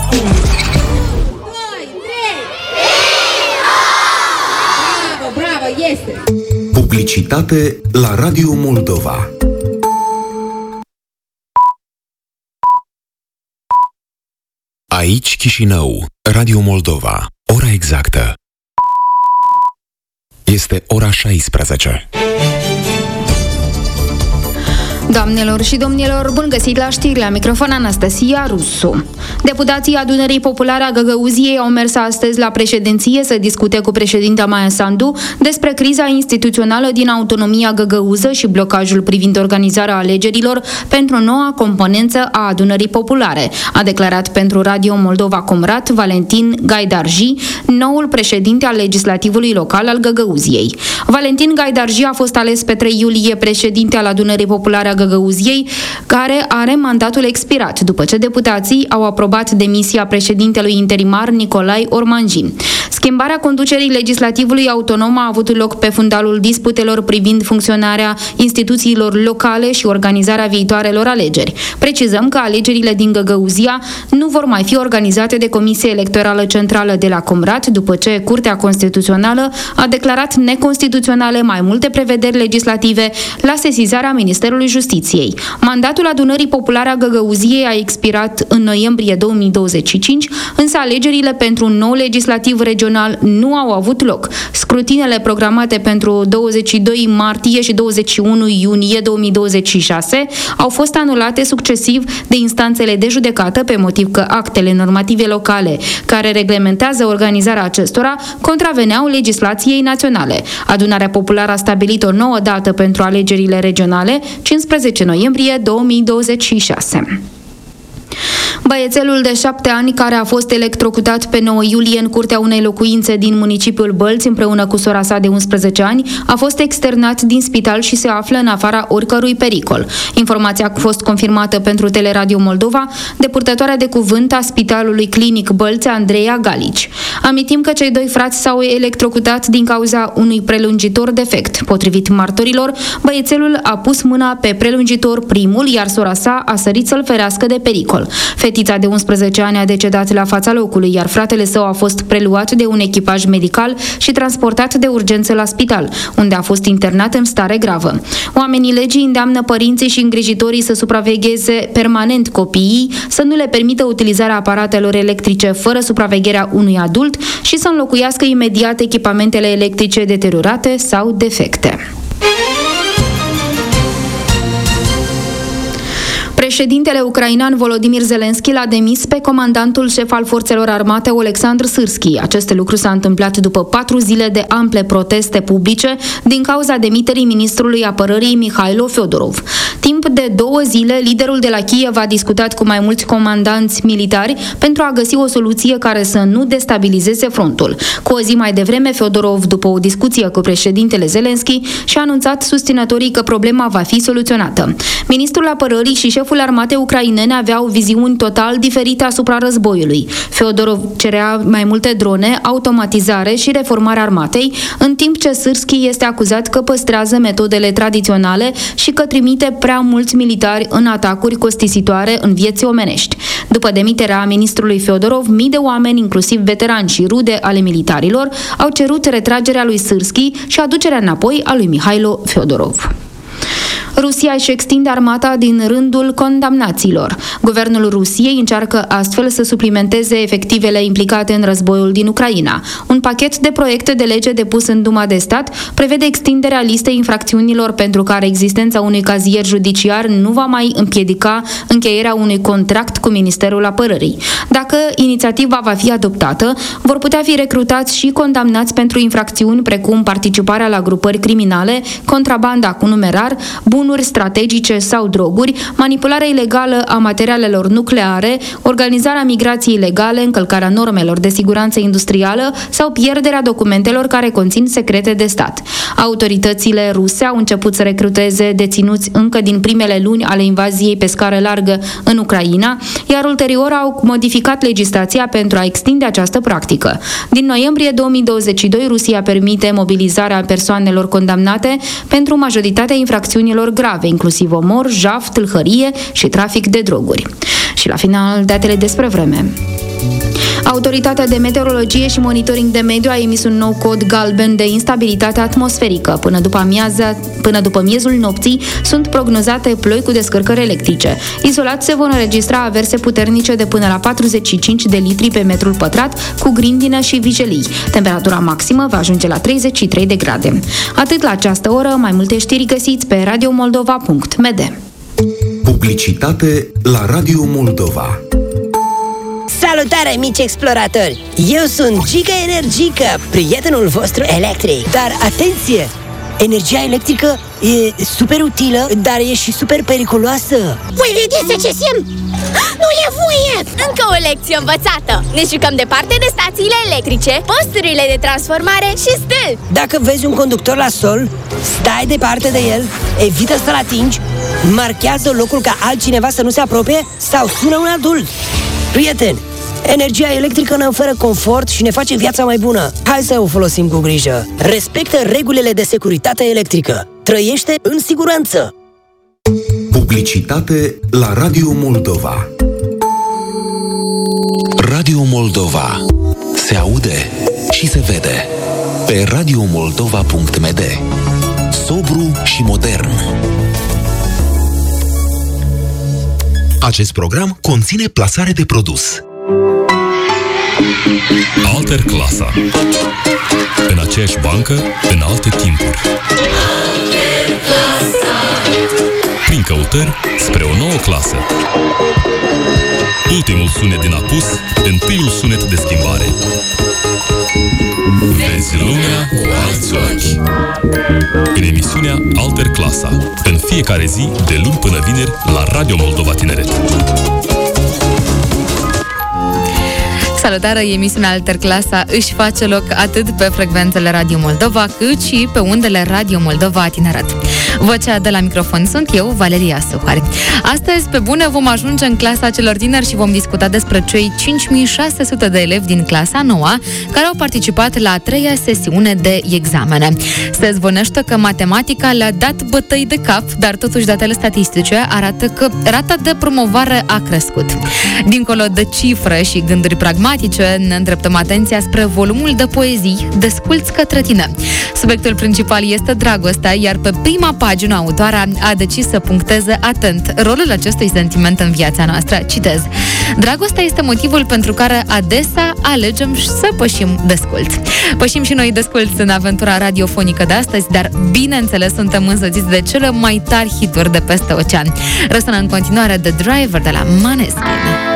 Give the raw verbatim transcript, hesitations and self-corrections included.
doi, trei! Bravo, bravo, este! Publicitate la Radio Moldova. Aici Chișinău, Radio Moldova. Ora exactă este ora șaisprezece. Doamnelor și domnilor, bun găsit la știri, la microfon Anastasia Rusu. Deputații Adunării Populare a Găgăuziei au mers astăzi la președinție să discute cu președinta Maia Sandu despre criza instituțională din autonomia găgăuză și blocajul privind organizarea alegerilor pentru noua componență a Adunării Populare, a declarat pentru Radio Moldova Comrat Valentin Gaidarji, noul președinte al legislativului local al Găgăuziei. Valentin Gaidarji a fost ales pe trei iulie președinte al Adunării Populare a Găgăuziei, care are mandatul expirat după ce deputații au aprobat demisia președintelui interimar Nicolae Ormanji. Schimbarea conducerii legislativului autonom a avut loc pe fundalul disputelor privind funcționarea instituțiilor locale și organizarea viitoarelor alegeri. Precizăm că alegerile din Găgăuzia nu vor mai fi organizate de Comisia Electorală Centrală de la Comrat, după ce Curtea Constituțională a declarat neconstituționale mai multe prevederi legislative la sesizarea Ministerului Justiției. Mandatul Adunării Populare a Găgăuziei a expirat în noiembrie două mii douăzeci și cinci, însă alegerile pentru un nou legislativ regional nu au avut loc. Scrutinele programate pentru douăzeci și doi martie și douăzeci și unu iunie două mii douăzeci și șase au fost anulate succesiv de instanțele de judecată pe motiv că actele normative locale care reglementează organizarea acestora contraveneau legislației naționale. Adunarea Populară a stabilit o nouă dată pentru alegerile regionale, cincisprezece noiembrie două mii douăzeci și șase. Băiețelul de șapte ani care a fost electrocutat pe nouă iulie în curtea unei locuințe din municipiul Bălți împreună cu sora sa de unsprezece ani a fost externat din spital și se află în afara oricărui pericol. Informația a fost confirmată pentru Teleradio Moldova de purtătoarea de cuvânt a Spitalului Clinic Bălți, Andreea Galici. Amintim că cei doi frați s-au electrocutat din cauza unui prelungitor defect. Potrivit martorilor, băiețelul a pus mâna pe prelungitor primul, iar sora sa a sărit să-l ferească de pericol. Fetița de unsprezece ani a decedat la fața locului, iar fratele său a fost preluat de un echipaj medical și transportat de urgență la spital, unde a fost internat în stare gravă. Oamenii legii îndeamnă părinții și îngrijitorii să supravegheze permanent copiii, să nu le permită utilizarea aparatelor electrice fără supravegherea unui adult și să înlocuiască imediat echipamentele electrice deteriorate sau defecte. Președintele ucrainean Volodymyr Zelensky l-a demis pe comandantul șef al forțelor armate Oleksandr Syrski. Acest lucru s-a întâmplat după patru zile de ample proteste publice din cauza demiterii ministrului apărării Mihailo Feodorov. Timp de două zile, liderul de la Kiev a discutat cu mai mulți comandanți militari pentru a găsi o soluție care să nu destabilizeze frontul. Cu o zi mai devreme, Feodorov, după o discuție cu președintele Zelensky, și-a anunțat susținătorii că problema va fi soluționată. Ministrul apărării și șeful armatei ucrainene aveau viziuni total diferite asupra războiului. Feodorov cerea mai multe drone, automatizare și reformarea armatei, în timp ce Syrski este acuzat că păstrează metodele tradiționale și că trimite prea mulți militari în atacuri costisitoare în vieți omenești. După demiterea ministrului Feodorov, mii de oameni, inclusiv veterani și rude ale militarilor, au cerut retragerea lui Syrski și aducerea înapoi a lui Mihailo Feodorov. Rusia își extinde armata din rândul condamnaților. Guvernul Rusiei încearcă astfel să suplimenteze efectivele implicate în războiul din Ucraina. Un pachet de proiecte de lege depus în Duma de Stat prevede extinderea listei infracțiunilor pentru care existența unui cazier judiciar nu va mai împiedica încheierea unui contract cu Ministerul Apărării. Dacă inițiativa va fi adoptată, vor putea fi recrutați și condamnați pentru infracțiuni precum participarea la grupări criminale, contrabanda cu numerar, bunuri strategice sau droguri, manipularea ilegală a materialelor nucleare, organizarea migrației ilegale, încălcarea normelor de siguranță industrială sau pierderea documentelor care conțin secrete de stat. Autoritățile ruse au început să recruteze deținuți încă din primele luni ale invaziei pe scară largă în Ucraina, iar ulterior au modificat legislația pentru a extinde această practică. Din noiembrie două mii douăzeci și doi, Rusia permite mobilizarea persoanelor condamnate pentru majoritatea infracțiunilor grave, inclusiv omor, jaf, tâlhărie și trafic de droguri. Și la final, datele despre vreme. Autoritatea de Meteorologie și Monitoring de Mediu a emis un nou cod galben de instabilitate atmosferică. Până după amiază, până după miezul nopții sunt prognozate ploi cu descărcări electrice. Izolat se vor înregistra averse puternice de până la patruzeci și cinci de litri pe metrul pătrat, cu grindină și vijelii. Temperatura maximă va ajunge la treizeci și trei de grade. Atât la această oră, mai multe știri găsiți pe radio moldova punct m d. Publicitate la Radio Moldova. Salutare, mici exploratori! Eu sunt Giga Energica, prietenul vostru electric. Dar atenție! Energia electrică e super utilă, dar e și super periculoasă. Voi vedeți ce semn? Nu e voie! Încă o lecție învățată! Ne jucăm departe de stațiile electrice, posturile de transformare și stâlpi. Dacă vezi un conductor la sol, stai departe de el, evită să-l atingi, marchează locul ca altcineva să nu se apropie sau sună un adult. Prieteni, energia electrică ne oferă confort și ne face viața mai bună. Hai să o folosim cu grijă. Respectă regulile de securitate electrică. Trăiește în siguranță. Publicitate la Radio Moldova. Radio Moldova. Se aude și se vede. Pe radio moldova punct m d. Sobru și modern. Acest program conține plasare de produs. Alter Clasa. În aceeași bancă, în alte timpuri. Prin căutări spre o nouă clasă. Ultimul sunet din apus, întâiul sunet de schimbare. Vezi lumea cu alți ochi. În emisiunea Alter Clasa, în fiecare zi, de luni până vineri, la Radio Moldova Tineret. Salutare, emisiunea Alter Clasa își face loc atât pe frecvențele Radio Moldova, cât și pe undele Radio Moldova Tineret. Vocea de la microfon sunt eu, Valeria Suhari. Astăzi, pe bune, vom ajunge în clasa celor tineri și vom discuta despre cei cinci mii șase sute de elevi din clasa nouă care au participat la a treia sesiune de examene. Se zvonește că matematica le-a dat bătăi de cap, dar totuși datele statistice arată că rata de promovare a crescut. Dincolo de cifre și gânduri pragmatice, ne îndreptăm atenția spre volumul de poezii desculți către tine. Subiectul principal este dragostea, iar pe prima pagină autoarea a decis să puncteze atent rolul acestui sentiment în viața noastră. Citez: dragostea este motivul pentru care adesea alegem să pășim desculți. Pășim și noi desculți în aventura radiofonică de astăzi, dar bineînțeles suntem însoțiți de cele mai tari hituri de peste ocean. Răsună în continuare The Driver de la Maneskin.